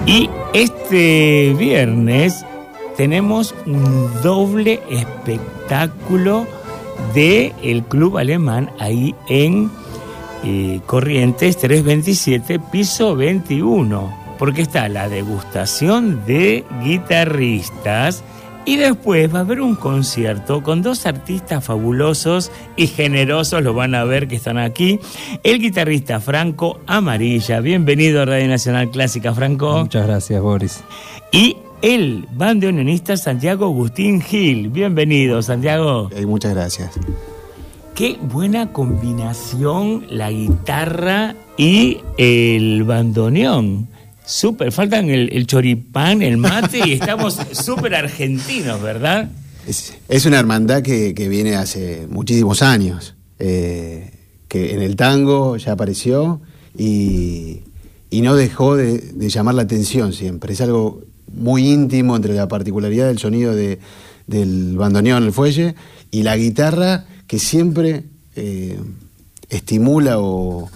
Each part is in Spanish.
Y este viernes tenemos un doble espectáculo del Club Alemán ahí en Corrientes 327, piso 21, porque está la degustación de guitarristas y después va a haber un concierto con dos artistas fabulosos y generosos, lo van a ver que están aquí. El guitarrista Franco Amarilla, bienvenido a Radio Nacional Clásica, Franco. Muchas gracias, Boris. Y el bandoneonista Santiago Agustín Gil, bienvenido, Santiago. Muchas gracias. Qué buena combinación la guitarra y el bandoneón. Súper, faltan el choripán, el mate y estamos súper argentinos, ¿verdad? Es una hermandad que viene hace muchísimos años, que en el tango ya apareció y no dejó de llamar la atención siempre. Es algo muy íntimo entre la particularidad del sonido del bandoneón, el fuelle, y la guitarra que siempre estimula o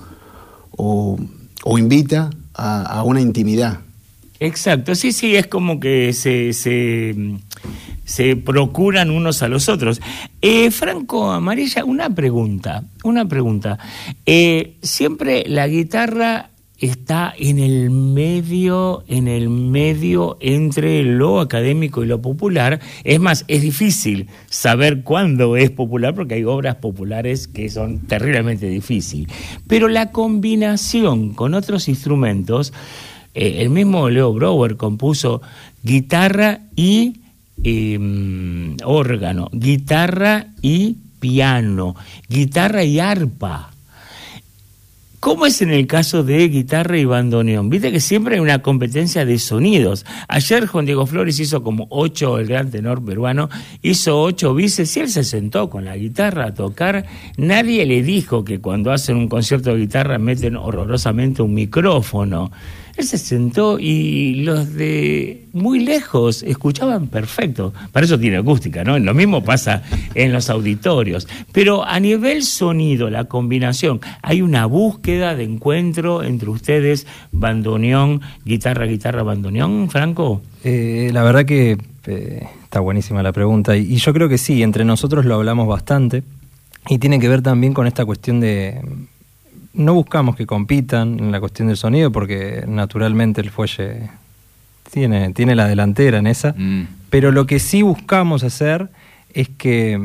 invita a una intimidad. Exacto, sí, es como que se procuran unos a los otros. Franco Amarilla, una pregunta. Siempre la guitarra está en el medio entre lo académico y lo popular. Es más, es difícil saber cuándo es popular porque hay obras populares que son terriblemente difíciles. Pero la combinación con otros instrumentos, el mismo Leo Brouwer compuso guitarra y órgano, guitarra y piano, guitarra y arpa. ¿Cómo es en el caso de guitarra y bandoneón? Viste que siempre hay una competencia de sonidos. Ayer Juan Diego Flores hizo como 8, el gran tenor peruano, hizo 8 bises y él se sentó con la guitarra a tocar. Nadie le dijo que cuando hacen un concierto de guitarra meten horrorosamente un micrófono. Él se sentó y los de muy lejos escuchaban perfecto. Para eso tiene acústica, ¿no? Lo mismo pasa en los auditorios. Pero a nivel sonido, la combinación, hay una búsqueda de encuentro entre ustedes, bandoneón, guitarra, bandoneón, Franco. La verdad que está buenísima la pregunta. Y yo creo que sí, entre nosotros lo hablamos bastante. Y tiene que ver también con esta cuestión de... No buscamos que compitan en la cuestión del sonido porque naturalmente el fuelle tiene la delantera en esa, pero lo que sí buscamos hacer es que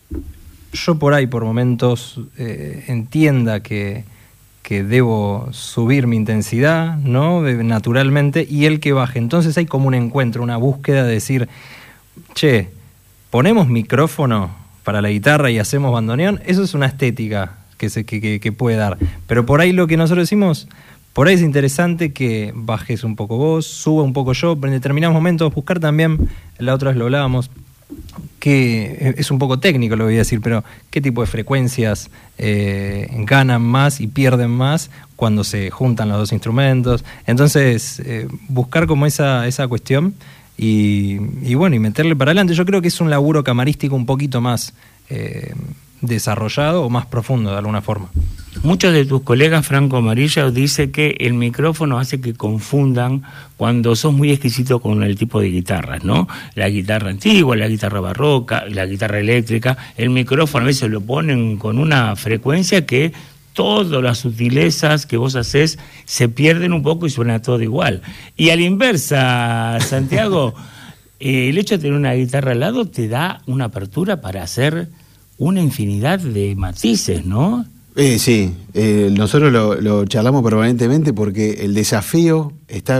yo por ahí por momentos entienda que debo subir mi intensidad, ¿no? Naturalmente, y él que baje. Entonces hay como un encuentro, una búsqueda de decir, che, ponemos micrófono para la guitarra y hacemos bandoneón. Eso es una estética que puede dar, pero por ahí lo que nosotros decimos, por ahí es interesante que bajes un poco vos, suba un poco yo, pero en determinados momentos buscar también, la otra vez lo hablábamos, que es un poco técnico lo voy a decir, pero qué tipo de frecuencias ganan más y pierden más cuando se juntan los dos instrumentos. Entonces buscar como esa cuestión y bueno, y meterle para adelante. Yo creo que es un laburo camarístico un poquito más desarrollado o más profundo de alguna forma. Muchos de tus colegas, Franco Amarilla, dicen que el micrófono hace que confundan cuando sos muy exquisito con el tipo de guitarras, ¿no? La guitarra antigua, la guitarra barroca, la guitarra eléctrica, el micrófono a veces lo ponen con una frecuencia que todas las sutilezas que vos hacés se pierden un poco y suena todo igual. Y a la inversa, Santiago, el hecho de tener una guitarra al lado te da una apertura para hacer una infinidad de matices, ¿no? Sí, nosotros lo charlamos permanentemente porque el desafío está...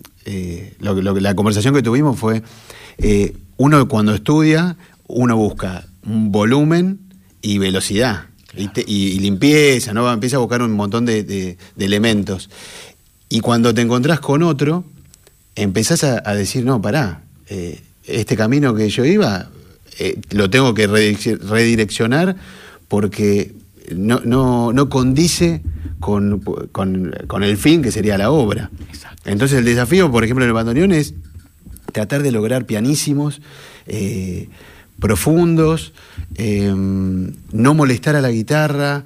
la conversación que tuvimos fue, uno cuando estudia, uno busca un volumen y velocidad, claro, y limpieza, ¿no? Empieza a buscar un montón de elementos. Y cuando te encontrás con otro, empezás a decir, no, pará, este camino que yo iba... lo tengo que redireccionar porque no condice con el fin que sería la obra. Exacto. Entonces el desafío, por ejemplo, en el bandoneón es tratar de lograr pianísimos profundos, no molestar a la guitarra,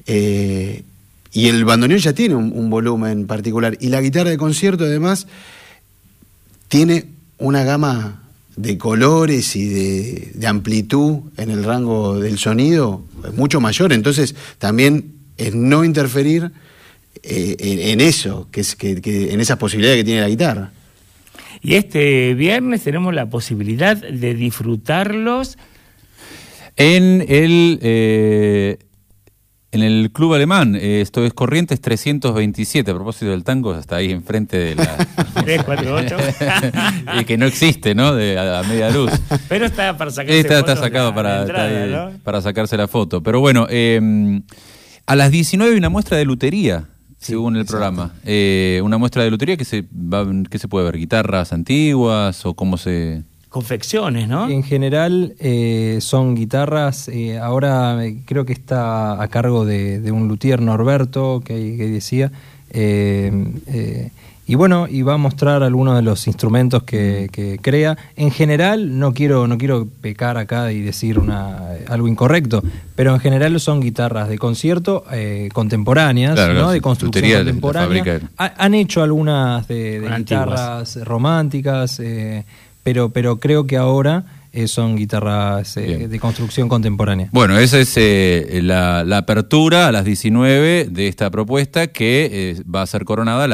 y el bandoneón ya tiene un volumen particular, y la guitarra de concierto además tiene una gama de colores y de amplitud en el rango del sonido mucho mayor, entonces también es no interferir en eso, que en esas posibilidades que tiene la guitarra. Y este viernes tenemos la posibilidad de disfrutarlos en el Club Alemán. Esto es Corrientes 327, a propósito del tango, hasta ahí enfrente de la 348 y que no existe, ¿no? A media luz. Pero está para sacarse está sacado para sacarse la foto. Pero bueno, a las 19 hay una muestra de lutería, según el programa. Una muestra de lutería que se puede ver, guitarras antiguas o cómo se... confecciones, ¿no? En general son guitarras, ahora creo que está a cargo de un luthier, Norberto, que decía, y bueno, y va a mostrar algunos de los instrumentos que crea. En general, no quiero pecar acá y decir algo incorrecto, pero en general son guitarras de concierto contemporáneas, claro, ¿no? De construcción contemporánea. Han hecho algunas de guitarras románticas, pero creo que ahora son guitarras de construcción contemporánea. Bueno, esa es la apertura a las 19 de esta propuesta que va a ser coronada